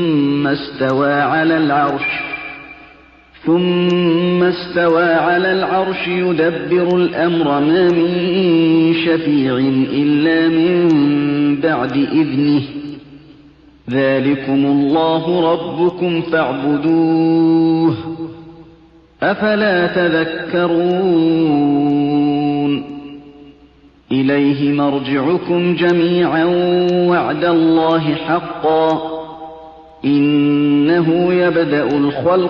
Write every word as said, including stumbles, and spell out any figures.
ثم استوى على العرش ثم استوى على العرش يدبر الأمر ما من شفيع إلا من بعد إذنه ذلكم الله ربكم فاعبدوه أفلا تذكرون إليه مرجعكم جميعا وعد الله حقا إنه يبدأ الخلق